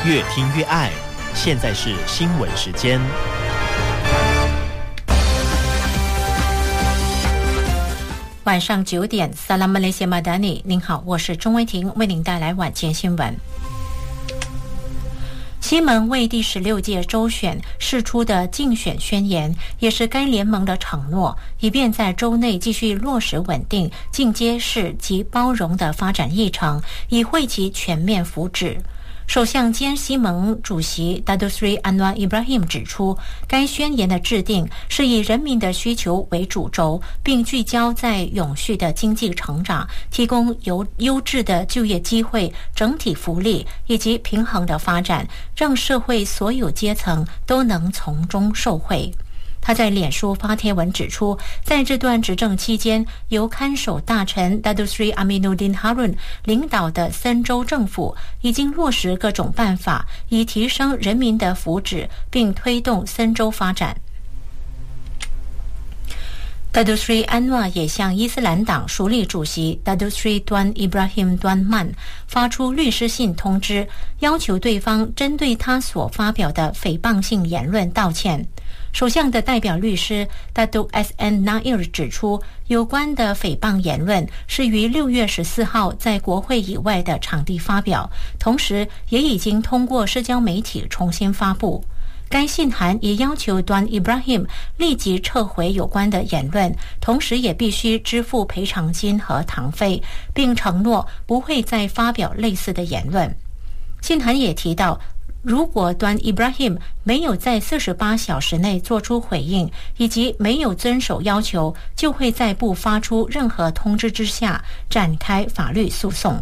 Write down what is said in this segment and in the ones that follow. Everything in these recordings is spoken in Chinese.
越听越爱。现在是新闻时间。 晚上9点，萨拉马雷西马达尼，您好，我是钟威婷，为您带来晚间新闻。西蒙为第16届州选释出的竞选宣言，也是该联盟的承诺，以便在州内继续落实稳定、进阶式及包容的发展议程，以惠及全面福祉。首相兼西盟主席 Datuk Seri Anwar Ibrahim 指出，该宣言的制定是以人民的需求为主轴，并聚焦在永续的经济成长、提供优质的就业机会、整体福利以及平衡的发展，让社会所有阶层都能从中受惠。他在脸书发帖文指出，在这段执政期间，由看守大臣 Datuk Seri Aminuddin Harun 领导的森州政府已经落实各种办法，以提升人民的福祉，并推动森州发展。Datuk Seri Anwar 也向伊斯兰党署理主席 Datuk Seri Tuan Ibrahim Tuan Man 发出律师信通知，要求对方针对他所发表的诽谤性言论道歉。首相的代表律师 Datuk S.N. Nair 指出，有关的诽谤言论是于6月14号在国会以外的场地发表，同时也已经通过社交媒体重新发布。该信函也要求Tuan Ibrahim 立即撤回有关的言论，同时也必须支付赔偿金和堂费，并承诺不会再发表类似的言论。信函也提到，如果Tuan Ibrahim 没有在48小时内做出回应，以及没有遵守要求，就会在不发出任何通知之下展开法律诉讼。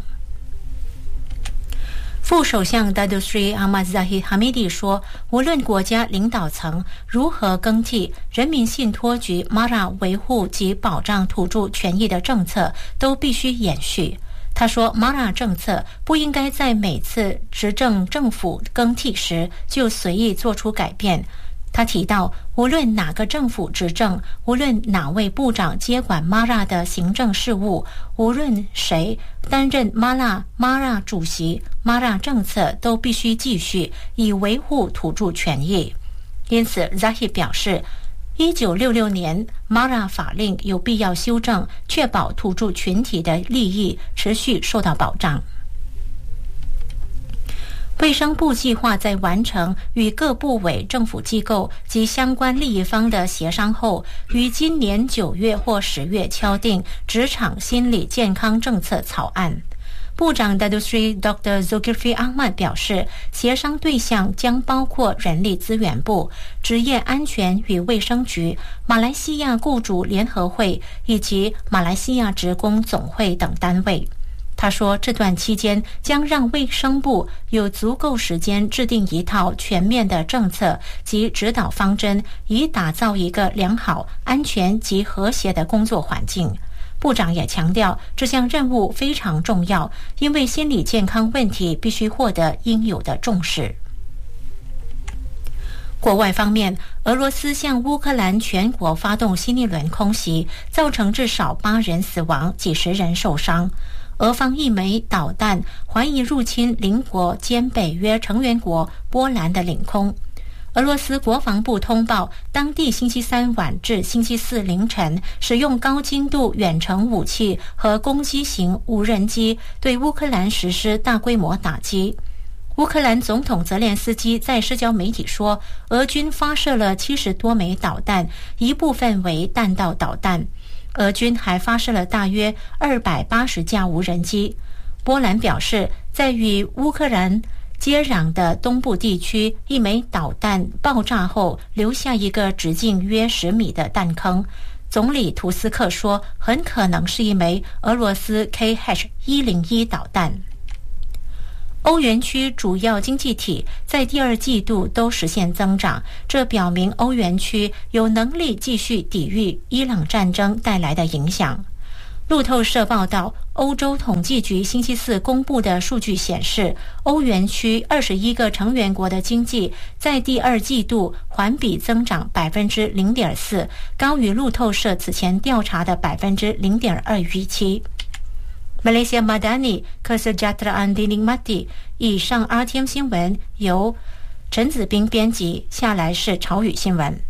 副首相 Datuk Seri Ahmad Zahid Hamidi 说，无论国家领导层如何更替，人民信托局 MARA 维护及保障土著权益的政策都必须延续。他说 MARA 政策不应该在每次执政政府更替时就随意做出改变。他提到，无论哪个政府执政，无论哪位部长接管 MARA 的行政事务，无论谁担任 MARA 主席， MARA 政策都必须继续，以维护土著权益。因此 Zahid 表示，1966年 MARA 法令有必要修正，确保土著群体的利益持续受到保障。卫生部计划在完成与各部委、政府机构及相关利益方的协商后，于今年9月或10月敲定职场心理健康政策草案。部长 Datuk Seri Dr. Zulkifli Ahmad 表示，协商对象将包括人力资源部、职业安全与卫生局、马来西亚雇主联合会以及马来西亚职工总会等单位。他说，这段期间将让卫生部有足够时间制定一套全面的政策及指导方针，以打造一个良好、安全及和谐的工作环境。部长也强调，这项任务非常重要，因为心理健康问题必须获得应有的重视。国外方面，俄罗斯向乌克兰全国发动新一轮空袭，造成至少8人死亡，几十人受伤。俄方一枚导弹怀疑入侵邻国兼北约成员国波兰的领空。俄罗斯国防部通报，当地星期3晚至星期4凌晨使用高精度远程武器和攻击型无人机对乌克兰实施大规模打击。乌克兰总统泽连斯基在社交媒体说，俄军发射了70多枚导弹，一部分为弹道导弹。俄军还发射了大约280架无人机。波兰表示，在与乌克兰接壤的东部地区，一枚导弹爆炸后留下一个直径约10米的弹坑。总理图斯克说，很可能是一枚俄罗斯 Kh-101 导弹。欧元区主要经济体在第2季度都实现增长，这表明欧元区有能力继续抵御伊朗战争带来的影响。路透社报道，欧洲统计局星期4公布的数据显示，欧元区21个成员国的经济在第2季度环比增长 0.4%， 高于路透社此前调查的 0.2% 预期。 Malaysia Madani Kesejahteraan Dinikmati。以上 RTM 新闻由陈子斌编辑，下来是潮语新闻。